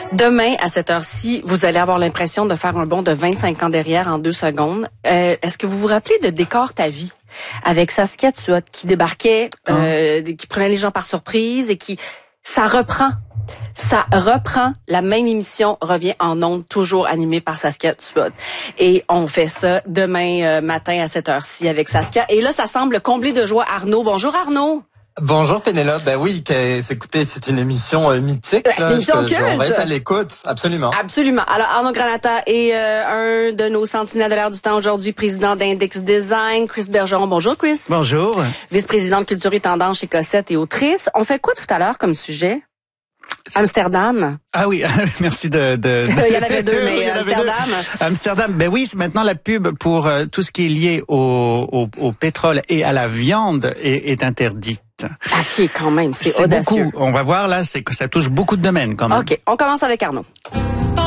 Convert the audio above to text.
Demain, à cette heure-ci, vous allez avoir l'impression de faire un bond de 25 ans derrière en 2 secondes. Est-ce que vous vous rappelez de Décor ta vie? Avec Saskia Tuot qui débarquait, qui prenait les gens par surprise et qui... Ça reprend. La même émission revient en ondes, toujours animée par Saskia Tuot. Et on fait ça demain matin à cette heure-ci avec Saskia. Et là, ça semble combler de joie Arnaud. Bonjour Arnaud. Bonjour Pénélope, ben oui, écoutez, c'est une émission mythique. C'est une émission culte. On va être à l'écoute, absolument. Absolument. Alors Arnaud Granata est un de nos sentinelles de l'air du temps aujourd'hui, président d'Index Design, Chris Bergeron. Bonjour Chris. Bonjour. Vice-président de Culture et Tendance chez Cossette et autrice. On fait quoi tout à l'heure comme sujet? Amsterdam. Ah oui, merci de... Il y en avait deux, mais Amsterdam. Amsterdam, ben oui, maintenant la pub pour tout ce qui est lié au pétrole et à la viande est interdite. OK, quand même, c'est audacieux. Beaucoup. On va voir là, c'est que ça touche beaucoup de domaines quand même. OK, on commence avec Arnaud.